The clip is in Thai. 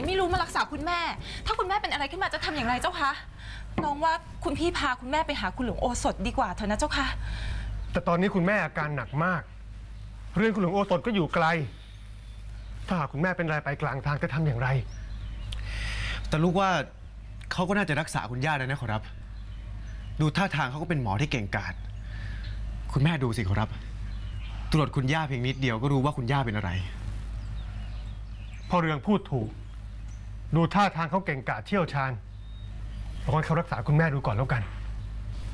ไม่รู้มารักษาคุณแม่ถ้าคุณแม่เป็นอะไรขึ้นมาจะทำอย่างไรเจ้าคะน้องว่าคุณพี่พาคุณแม่ไปหาคุณหลวงโอสถดีกว่าเถอะนะเจ้าค่ะแต่ตอนนี้คุณแม่อาการหนักมากเรื่องคุณหลวงโอสถก็อยู่ไกลถ้าหากคุณแม่เป็นอะไรไปกลางทางจะทำอย่างไรแต่ลูกว่าเขาก็น่าจะรักษาคุณย่าได้นะขอรับดูท่าทางเขาก็เป็นหมอที่เก่งกาจคุณแม่ดูสิขอรับตรวจคุณย่าเพียงนิดเดียวก็รู้ว่าคุณย่าเป็นอะไรพ่อเรืองพูดถูกดูท่าทางเขาเก่งกาจเชี่ยวชาญลองให้เขารักษาคุณแม่ดูก่อนแล้วกัน